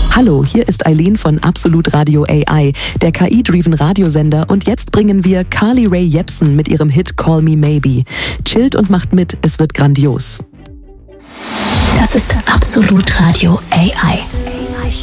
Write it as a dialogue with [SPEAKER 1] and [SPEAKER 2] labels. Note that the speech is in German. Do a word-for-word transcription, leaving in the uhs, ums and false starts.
[SPEAKER 1] Hallo, hier ist Eileen von Absolut Radio A I, der K I-driven Radiosender, und jetzt bringen wir Carly Rae Jepsen mit ihrem Hit Call Me Maybe. Chillt und macht mit, es wird grandios.
[SPEAKER 2] Das ist Absolut Radio A I.